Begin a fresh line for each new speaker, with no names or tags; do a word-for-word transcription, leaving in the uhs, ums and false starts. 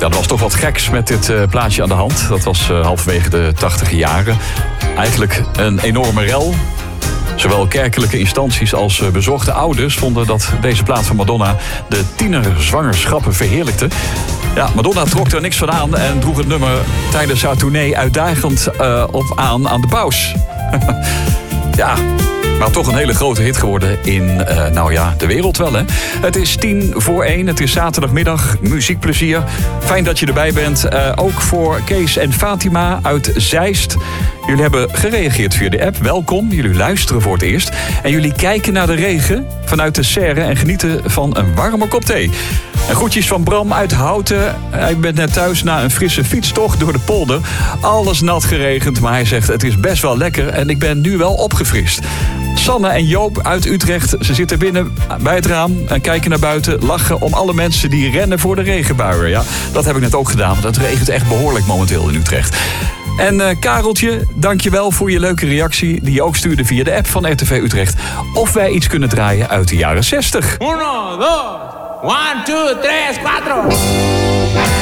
Ja, er was toch wat geks met dit uh, plaatje aan de hand. Dat was uh, halverwege de tachtige jaren. Eigenlijk een enorme rel. Zowel kerkelijke instanties als uh, bezorgde ouders vonden dat deze plaat van Madonna de tienerzwangerschappen verheerlijkte. Ja, Madonna trok er niks van aan en droeg het nummer tijdens haar tournee uitdagend uh, op aan aan de paus. Ja, maar toch een hele grote hit geworden in, uh, nou ja, de wereld wel, hè. Het is tien voor één, het is zaterdagmiddag, muziekplezier. Fijn dat je erbij bent. Uh, ook voor Kees en Fatima uit Zeist. Jullie hebben gereageerd via de app. Welkom, jullie luisteren voor het eerst. En jullie kijken naar de regen vanuit de serre en genieten van een warme kop thee. En groetjes van Bram uit Houten. Hij bent net thuis na een frisse fietstocht door de polder. Alles nat geregend, maar hij zegt het is best wel lekker en ik ben nu wel opgefrist. Sanne en Joop uit Utrecht, ze zitten binnen bij het raam en kijken naar buiten, lachen om alle mensen die rennen voor de regenbuien. Ja, dat heb ik net ook gedaan, want het regent echt behoorlijk momenteel in Utrecht. En uh, Kareltje, dankjewel voor je leuke reactie die je ook stuurde via de app van R T V Utrecht. Of wij iets kunnen draaien uit de jaren zestig.
Uno, dos, one, two, tres, cuatro.